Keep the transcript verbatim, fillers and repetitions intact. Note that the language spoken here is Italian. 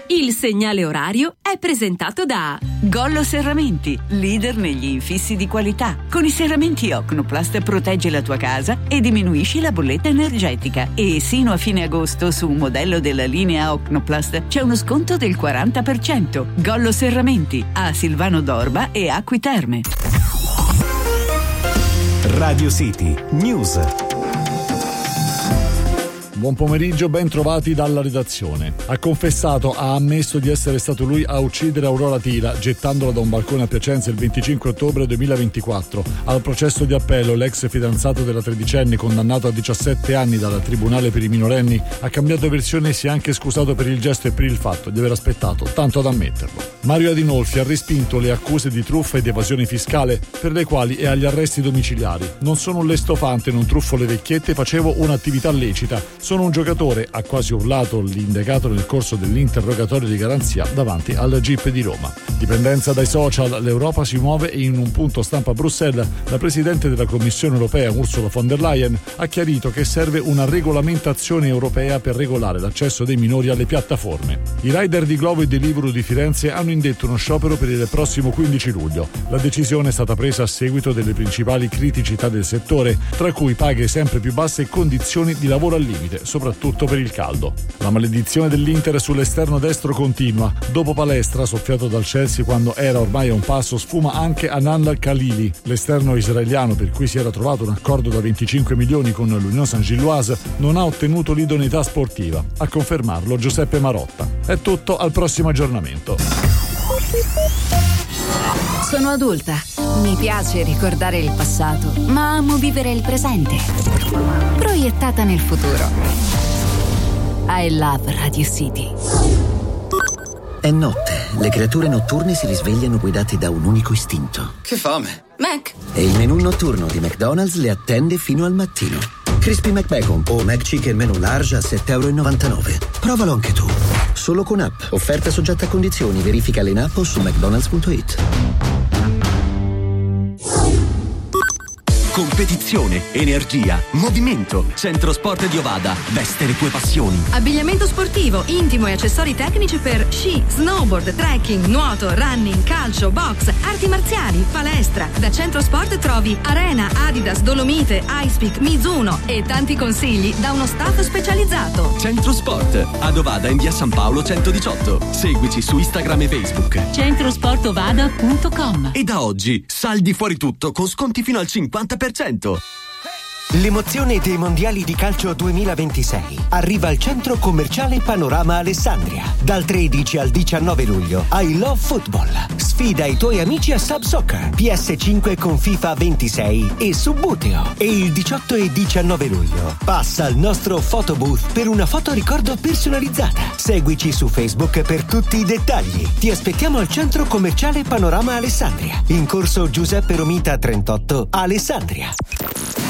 Il segnale orario è presentato da Gollo Serramenti, leader negli infissi di qualità. Con i serramenti Ocnoplast proteggi la tua casa e diminuisci la bolletta energetica. E sino a fine agosto su un modello della linea Ocnoplast c'è uno sconto del quaranta per cento. Gollo Serramenti, a Silvano d'Orba e Acqui Terme. Radio City News. Buon pomeriggio, ben trovati dalla redazione. Ha confessato, ha ammesso di essere stato lui a uccidere Aurora Tira, gettandola da un balcone a Piacenza il venticinque ottobre duemilaventiquattro. Al processo di appello, l'ex fidanzato della tredicenne, condannato a diciassette anni dal Tribunale per i minorenni, ha cambiato versione e si è anche scusato per il gesto e per il fatto di aver aspettato tanto ad ammetterlo. Mario Adinolfi ha respinto le accuse di truffa ed evasione fiscale, per le quali è agli arresti domiciliari. Non sono un lestofante, non truffo le vecchiette, facevo un'attività lecita. Sono un giocatore, ha quasi urlato l'indagato nel corso dell'interrogatorio di garanzia davanti al G I P di Roma. Dipendenza dai social, l'Europa si muove e in un punto stampa a Bruxelles la Presidente della Commissione europea Ursula von der Leyen ha chiarito che serve una regolamentazione europea per regolare l'accesso dei minori alle piattaforme. I rider di Glovo e Deliveroo di Firenze hanno indetto uno sciopero per il prossimo quindici luglio. La decisione è stata presa a seguito delle principali criticità del settore, tra cui paghe sempre più basse e condizioni di lavoro al limite, soprattutto per il caldo. La maledizione dell'Inter sull'esterno destro continua. Dopo Palestra, soffiato dal Chelsea quando era ormai a un passo, sfuma anche Anan Khalili. L'esterno israeliano, per cui si era trovato un accordo da venticinque milioni con l'Union Saint-Gilloise, non ha ottenuto l'idoneità sportiva. A confermarlo Giuseppe Marotta. È tutto, al prossimo aggiornamento. Sono adulta. Mi piace ricordare il passato, ma amo vivere il presente. Proiettata nel futuro. I love Radio City. È notte. Le creature notturne si risvegliano guidate da un unico istinto. Che fame! Mac! E il menù notturno di McDonald's le attende fino al mattino. Crispy McBacon o McChicken menù large a sette e novantanove euro. Provalo anche tu. Solo con app. Offerta soggetta a condizioni. Verificale in app o su mcdonalds punto it. Competizione, energia, movimento. Centro Sport di Ovada. Veste le tue passioni. Abbigliamento sportivo, intimo e accessori tecnici per sci, snowboard, trekking, nuoto, running, calcio, box, arti marziali, palestra. Da Centro Sport trovi Arena, Adidas, Dolomite, Icepeak, Mizuno e tanti consigli da uno staff specializzato. Centro Sport, ad Ovada in via San Paolo centodiciotto. Seguici su Instagram e Facebook. centrosportovada punto com. E da oggi, saldi fuori tutto con sconti fino al cinquanta per cento. L'emozione dei mondiali di calcio duemilaventisei arriva al centro commerciale Panorama Alessandria. Dal tredici al diciannove luglio I Love Football. Sfida i tuoi amici a Sub Soccer, P S cinque con FIFA ventisei e Subbuteo. E il diciotto e diciannove luglio passa al nostro photobooth per una foto ricordo personalizzata. Seguici su Facebook per tutti i dettagli. Ti aspettiamo al centro commerciale Panorama Alessandria, in corso Giuseppe Romita trentotto, Alessandria.